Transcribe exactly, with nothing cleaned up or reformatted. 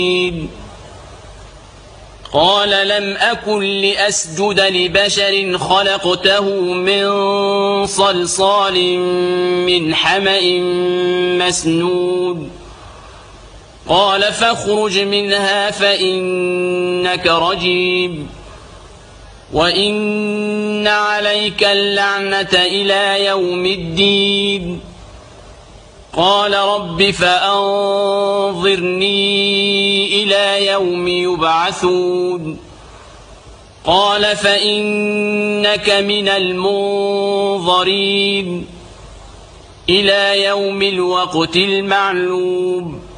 قال لم أكن لأسجد لبشر خلقته من صلصال من حمأ مسنود قال فاخرج منها فإنك رجيم وإن عليك اللعنة إلى يوم الدين قال رب فأنظرني إلى يوم يبعثون قال فإنك من المنظرين إلى يوم الوقت المعلوم